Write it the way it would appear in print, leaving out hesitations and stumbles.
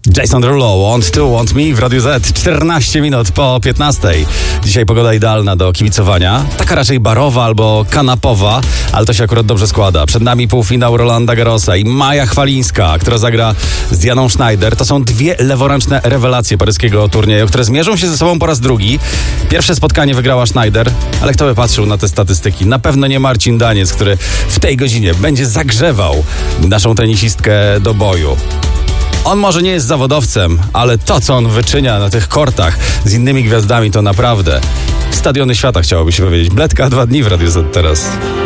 Jason Derulo, Want to, Want me w Radiu Z, 14 minut po 15. Dzisiaj pogoda idealna do kibicowania, taka raczej barowa albo kanapowa, ale to się akurat dobrze składa. Przed nami półfinał Rolanda Garrosa i Maja Chwalińska, która zagra z Janą Schneider. To są dwie leworęczne rewelacje paryskiego turnieju, które zmierzą się ze sobą po raz drugi. Pierwsze spotkanie wygrała Schneider, ale kto by patrzył na te statystyki? Na pewno nie Marcin Daniec, który w tej godzinie będzie zagrzewał naszą tenisistkę do boju. On może nie jest zawodowcem, ale to, co on wyczynia na tych kortach z innymi gwiazdami, to naprawdę stadiony świata, chciałoby się powiedzieć. Bledka 2 dni w Radiu Z teraz.